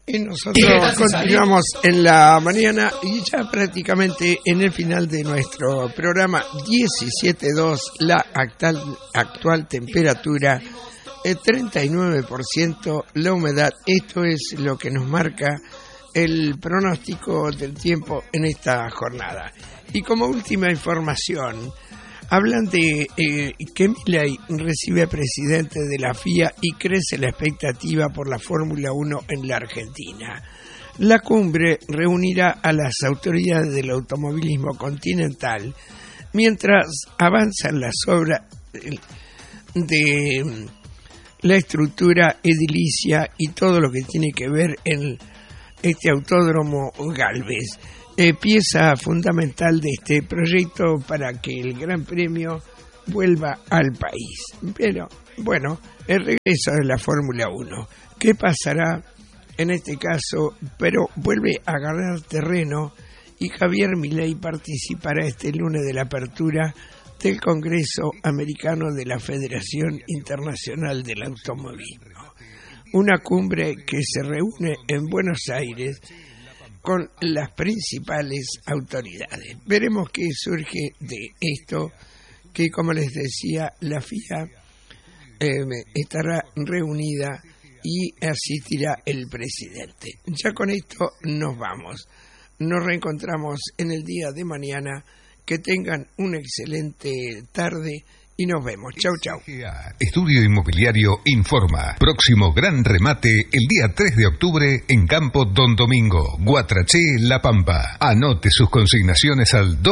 Y nosotros continuamos en la mañana y ya prácticamente en el final de nuestro programa 17.2, la actual temperatura 39%, la humedad. Esto es lo que nos marca el pronóstico del tiempo en esta jornada. Y como última información, hablan de que Milei recibe presidente de la FIA y crece la expectativa por la Fórmula 1 en la Argentina. La cumbre reunirá a las autoridades del automovilismo continental mientras avanzan las obras de la estructura edilicia y todo lo que tiene que ver en este autódromo Gálvez. Pieza fundamental de este proyecto para que el Gran Premio vuelva al país. Pero, bueno, el regreso de la Fórmula 1. ¿Qué pasará en este caso? Pero vuelve a ganar terreno y Javier Milei participará este lunes de la apertura del Congreso Americano de la Federación Internacional del Automovilismo. Una cumbre que se reúne en Buenos Aires con las principales autoridades. Veremos qué surge de esto, que como les decía, la FIA estará reunida y asistirá el presidente. Ya con esto nos vamos. Nos reencontramos en el día de mañana. Que tengan una excelente tarde y nos vemos. Chau, chau. Estudio Inmobiliario informa. Próximo gran remate el día 3 de octubre en Campo Don Domingo, Guatraché, La Pampa. Anote sus consignaciones al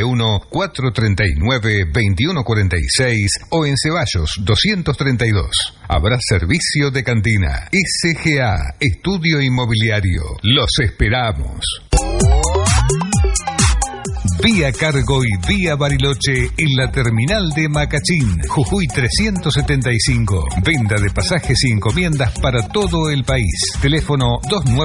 291-439-2146 o en Ceballos 232. Habrá servicio de cantina. SGA, Estudio Inmobiliario. Los esperamos. Vía Cargo y Vía Bariloche en la terminal de Macachín, Jujuy 375. Venta de pasajes y encomiendas para todo el país. Teléfono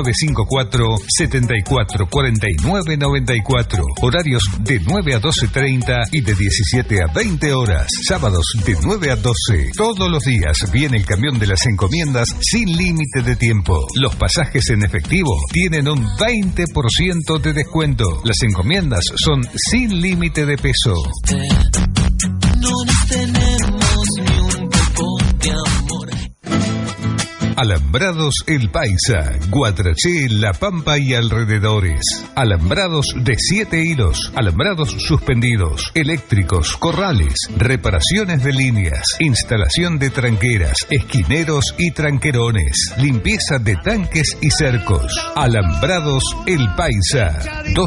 2954-744994. Horarios de 9 a 12:30 y de 17 a 20 horas. Sábados de 9 a 12. Todos los días viene el camión de las encomiendas sin límite de tiempo. Los pasajes en efectivo tienen un 20% de descuento. Las encomiendas son sin límite de peso. No nos tenemos ni un poco de amor. Alambrados El Paisa, Guatraché, La Pampa y alrededores. Alambrados de 7 hilos, alambrados suspendidos, eléctricos, corrales, reparaciones de líneas, instalación de tranqueras, esquineros y tranquerones, limpieza de tanques y cercos. Alambrados El Paisa,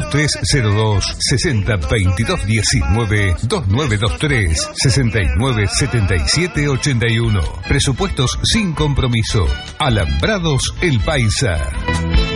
2302-602219, 2923-697781. Presupuestos sin compromiso. Alambrados El Paisa.